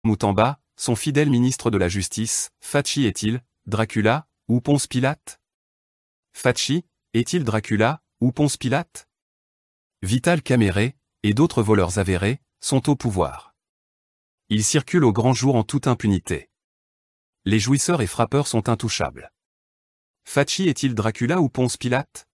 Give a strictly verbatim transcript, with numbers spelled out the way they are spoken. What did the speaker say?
Moutamba, son fidèle ministre de la Justice, Facci est-il Dracula ou Ponce Pilate? Facci est-il Dracula ou Ponce Pilate? Vital Caméré et d'autres voleurs avérés sont au pouvoir. Ils circulent au grand jour en toute impunité. Les jouisseurs et frappeurs sont intouchables. Facci est-il Dracula ou Ponce Pilate?